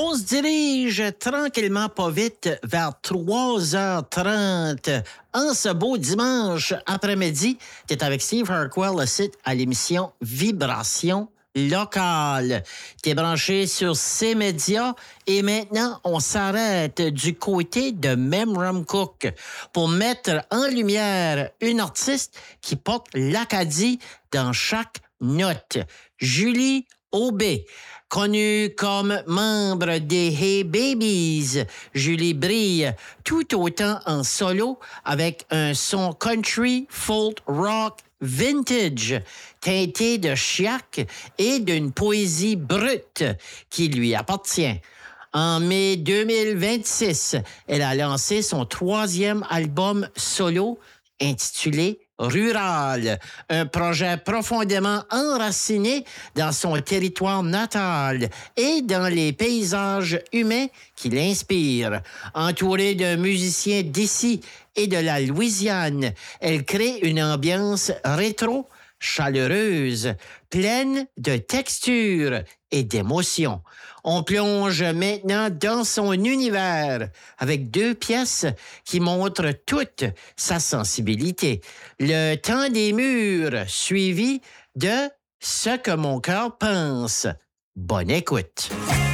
On se dirige tranquillement pas vite vers 3h30 en ce beau dimanche après-midi. Tu es avec Steve Harquell, le site à l'émission Vibration locale. Tu es branché sur ces médias et maintenant, on s'arrête du côté de Memramcook pour mettre en lumière une artiste qui porte l'Acadie dans chaque note. Julie Aubé. Connue comme membre des Hey Babies, Julie brille tout autant en solo avec un son country, folk, rock, vintage, teinté de chiac et d'une poésie brute qui lui appartient. En mai 2026, elle a lancé son 3e album solo intitulé Rural, un projet profondément enraciné dans son territoire natal et dans les paysages humains qui l'inspirent. Entourée de musiciens d'ici et de la Louisiane, elle crée une ambiance rétro, chaleureuse, pleine de textures et d'émotions. On plonge maintenant dans son univers avec 2 pièces qui montrent toute sa sensibilité. Le temps des murs, suivi de Ce que mon cœur pense. Bonne écoute.